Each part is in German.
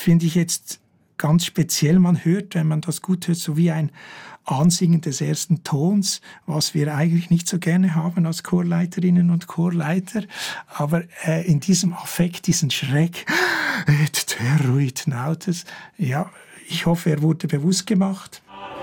finde ich jetzt ganz speziell. Man hört, wenn man das gut hört, so wie ein Ansingen des ersten Tons, was wir eigentlich nicht so gerne haben als Chorleiterinnen und Chorleiter. Aber in diesem Affekt, diesen Schreck, et terruit nautes, ja, ich hoffe, er wurde bewusst gemacht.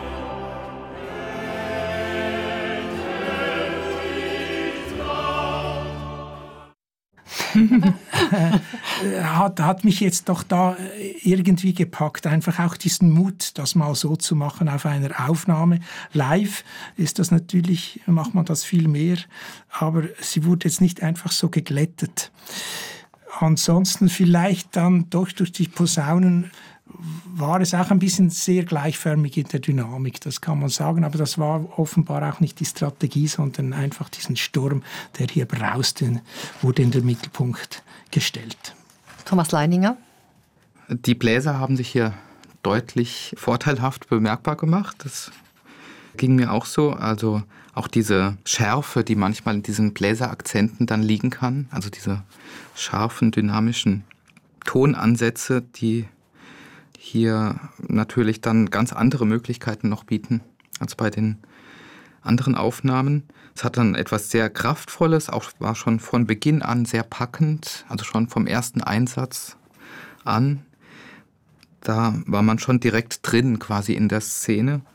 hat mich jetzt doch da irgendwie gepackt, einfach auch diesen Mut, das mal so zu machen auf einer Aufnahme. Live ist das natürlich, macht man das viel mehr, aber sie wurde jetzt nicht einfach so geglättet. Ansonsten vielleicht dann doch durch die Posaunen war es auch ein bisschen sehr gleichförmig in der Dynamik, das kann man sagen, aber das war offenbar auch nicht die Strategie, sondern einfach diesen Sturm, der hier brauste, wurde in den Mittelpunkt gestellt. Thomas Leininger? Die Bläser haben sich hier deutlich vorteilhaft bemerkbar gemacht. Das ging mir auch so. Also auch diese Schärfe, die manchmal in diesen Bläserakzenten dann liegen kann, also diese scharfen, dynamischen Tonansätze, die hier natürlich dann ganz andere Möglichkeiten noch bieten als bei den anderen Aufnahmen. Es hat dann etwas sehr Kraftvolles, auch war schon von Beginn an sehr packend, also schon vom ersten Einsatz an. Da war man schon direkt drin quasi in der Szene.